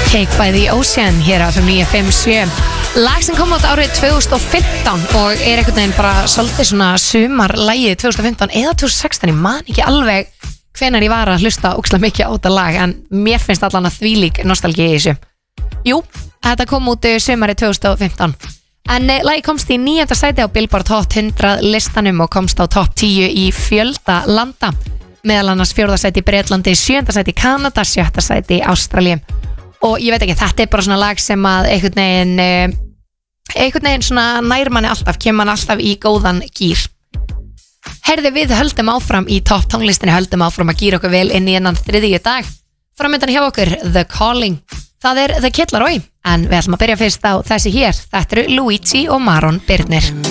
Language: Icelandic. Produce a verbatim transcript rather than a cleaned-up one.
Cake by the Ocean hér á níu fimm sjö. Lag sem kom át árið tvö þúsund og fimmtán og er einhvern veginn bara svolítið svona sumarlagið tvö þúsund og fimmtán eða tvö þúsund og sextán, ég man ekki alveg hvenær ég var að hlusta ógeðslega mikið á þetta lag, en mér finnst allan að þvílík nostalgía í þessu. Jú, þetta kom út sumarið tvö þúsund og fimmtán. En eh, lagi komst í níunda sæti á Billboard Hot hundrað listanum og komst á topp tíu í fjölda landa, meðal annars fjórða sæti í Bretlandi, sjöunda sæti í Kanada, sjötta sæti í Ástralíu. Og ég veit ekki, þetta er bara svona lag sem að einhvern veginn eh, einhvern veginn svona nær manni alltaf, kemur mann alltaf í góðan gír. Herði, við höldum áfram í topp tónlistinni, höldum áfram að gíra okkur vel inn í ennan þriðju dag. Framöndan hjá okkur The Calling, það er The Kid Laroi, en við ætlum að byrja fyrst á þessi hér. Þetta eru Luigi og Maron Birnir.